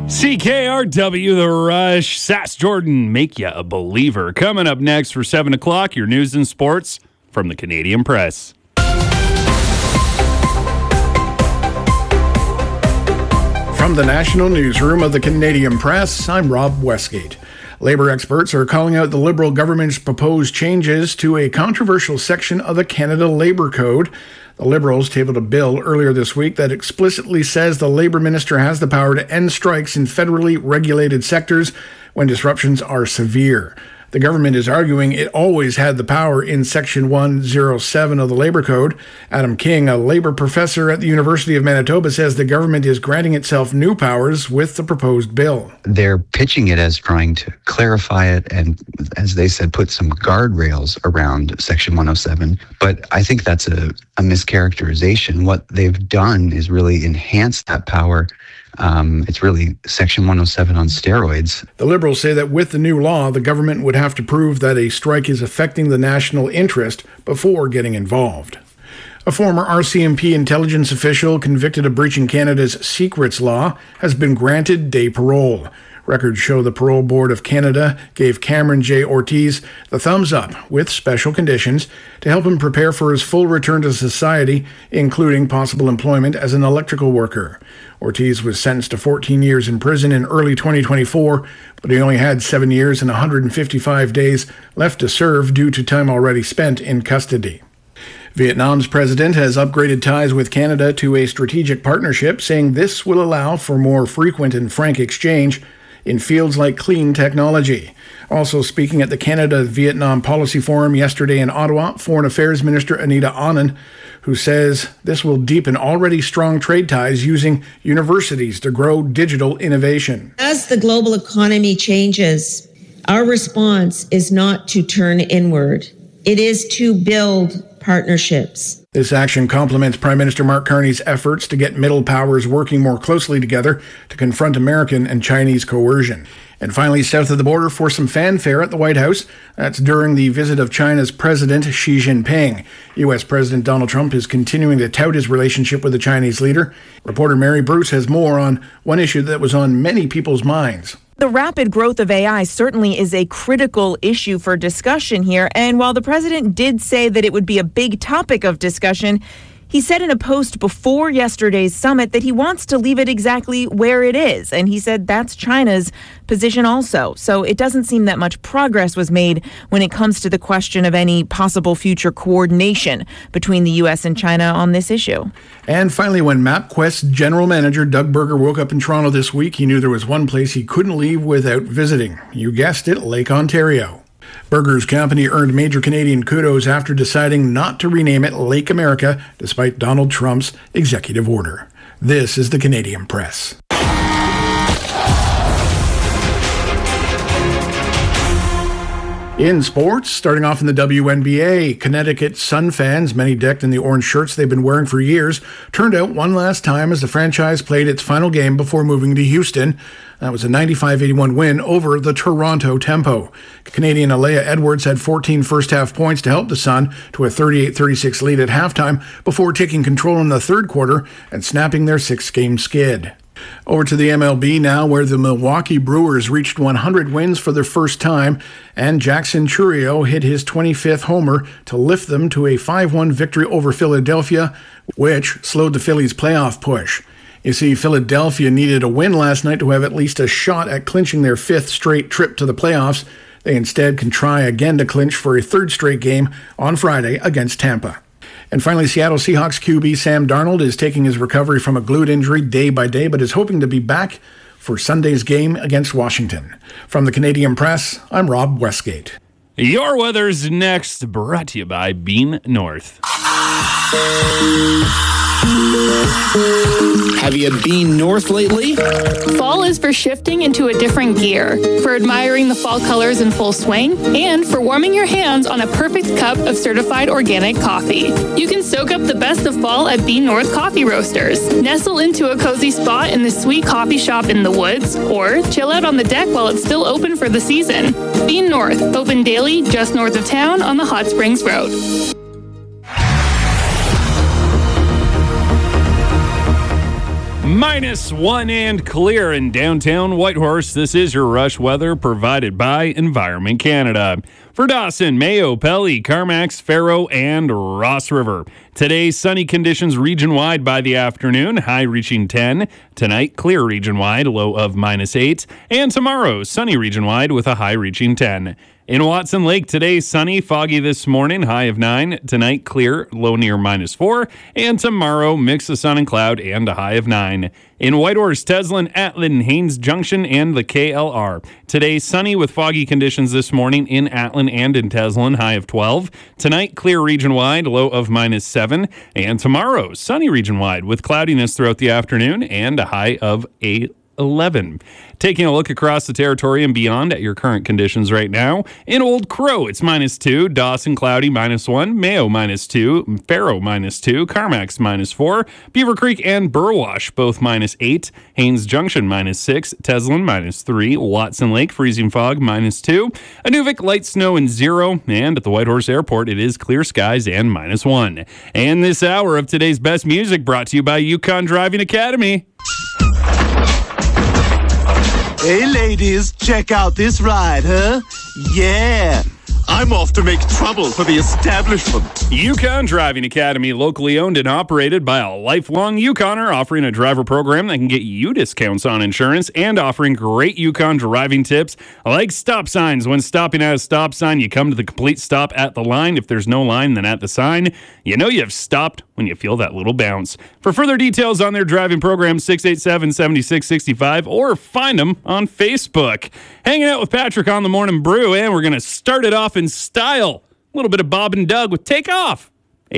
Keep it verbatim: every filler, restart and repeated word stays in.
C K R W, The Rush, Sass Jordan, Make Ya a Believer. Coming up next for seven o'clock, your news and sports from the Canadian Press. From the National Newsroom of the Canadian Press, I'm Rob Westgate. Labour experts are calling out the Liberal government's proposed changes to a controversial section of the Canada Labour Code. The Liberals tabled a bill earlier this week that explicitly says the Labour Minister has the power to end strikes in federally regulated sectors when disruptions are severe. The government is arguing it always had the power in Section one oh seven of the Labour Code. Adam King, a Labour professor at the University of Manitoba, says the government is granting itself new powers with the proposed bill. They're pitching it as trying to clarify it and, as they said, put some guardrails around Section one oh seven. But I think that's a, a mischaracterization. What they've done is really enhance that power. Um, it's really Section one oh seven on steroids. The Liberals say that with the new law, the government would have to prove that a strike is affecting the national interest before getting involved. A former R C M P intelligence official convicted of breaching Canada's secrets law has been granted day parole. Records show the Parole Board of Canada gave Cameron J. Ortiz the thumbs up with special conditions to help him prepare for his full return to society, including possible employment as an electrical worker. Ortiz was sentenced to fourteen years in prison in early twenty twenty-four, but he only had seven years and one hundred fifty-five days left to serve due to time already spent in custody. Vietnam's president has upgraded ties with Canada to a strategic partnership, saying this will allow for more frequent and frank exchange in fields like clean technology. Also speaking at the Canada-Vietnam Policy Forum yesterday in Ottawa, Foreign Affairs Minister Anita Anand, who says this will deepen already strong trade ties using universities to grow digital innovation. As the global economy changes, our response is not to turn inward. It is to build partnerships. This action complements Prime Minister Mark Carney's efforts to get middle powers working more closely together to confront American and Chinese coercion. And finally, south of the border for some fanfare at the White House. That's during the visit of China's President Xi Jinping. U S President Donald Trump is continuing to tout his relationship with the Chinese leader. Reporter Mary Bruce has more on one issue that was on many people's minds. The rapid growth of A I certainly is a critical issue for discussion here. And while the president did say that it would be a big topic of discussion, he said in a post before yesterday's summit that he wants to leave it exactly where it is. And he said that's China's position also. So it doesn't seem that much progress was made when it comes to the question of any possible future coordination between the U S and China on this issue. And finally, when MapQuest's general manager Doug Berger woke up in Toronto this week, he knew there was one place he couldn't leave without visiting. You guessed it, Lake Ontario. Berger's company earned major Canadian kudos after deciding not to rename it Lake America, despite Donald Trump's executive order. This is the Canadian Press. In sports, starting off in the W N B A, Connecticut Sun fans, many decked in the orange shirts they've been wearing for years, turned out one last time as the franchise played its final game before moving to Houston. That was a ninety-five eighty-one win over the Toronto Tempo. Canadian Alea Edwards had fourteen first-half points to help the Sun to a thirty-eight thirty-six lead at halftime before taking control in the third quarter and snapping their six-game skid. Over to the M L B now, where the Milwaukee Brewers reached one hundred wins for their first time, and Jackson Chourio hit his twenty-fifth homer to lift them to a five one victory over Philadelphia, which slowed the Phillies' playoff push. You see, Philadelphia needed a win last night to have at least a shot at clinching their fifth straight trip to the playoffs. They instead can try again to clinch for a third straight game on Friday against Tampa. And finally, Seattle Seahawks Q B Sam Darnold is taking his recovery from a glute injury day by day, but is hoping to be back for Sunday's game against Washington. From the Canadian Press, I'm Rob Westgate. Your weather's next, brought to you by Bean North. Have you been north lately? Fall is for shifting into a different gear, for admiring the fall colors in full swing, and for warming your hands on a perfect cup of certified organic coffee. You can soak up the best of fall at Bean North Coffee Roasters. Nestle into a cozy spot in the sweet coffee shop in the woods, or chill out on the deck while it's still open for the season. Bean North, open daily just north of town on the Hot Springs Road. Minus one and clear in downtown Whitehorse. This is your Rush weather provided by Environment Canada. For Dawson, Mayo, Pelly, Carmax, Faro, and Ross River. Today, sunny conditions region-wide by the afternoon, high reaching ten. Tonight, clear region-wide, low of minus eight. And tomorrow, sunny region-wide with a high reaching ten. In Watson Lake, today, sunny, foggy this morning, high of nine. Tonight, clear, low near minus four. And tomorrow, mix of sun and cloud and a high of nine. In Whitehorse, Teslin, Atlin, Haines Junction, and the K L R. Today, sunny with foggy conditions this morning in Atlin and in Teslin, high of twelve. Tonight, clear region-wide, low of minus seven. And tomorrow, sunny region-wide with cloudiness throughout the afternoon and a high of eight. eleven. Taking a look across the territory and beyond at your current conditions right now. In Old Crow, it's minus two. Dawson, cloudy, minus one. Mayo, minus two. Faro, minus two. Carmax, minus four. Beaver Creek and Burwash, both minus eight. Haines Junction, minus six. Teslin, minus three. Watson Lake, freezing fog, minus two. Inuvik, light snow and zero. And at the Whitehorse Airport, it is clear skies and minus one. And this hour of today's best music brought to you by Yukon Driving Academy. Hey, ladies, check out this ride, huh? Yeah. I'm off to make trouble for the establishment. Yukon Driving Academy, locally owned and operated by a lifelong Yukoner, offering a driver program that can get you discounts on insurance and offering great Yukon driving tips like stop signs. When stopping at a stop sign, you come to the complete stop at the line. If there's no line, then at the sign. You know you've stopped when you feel that little bounce. For further details on their driving program, six eight seven, seven six six five, or find them on Facebook. Hanging out with Patrick on the Morning Brew, and we're going to start it off in style. A little bit of Bob and Doug with Take Off.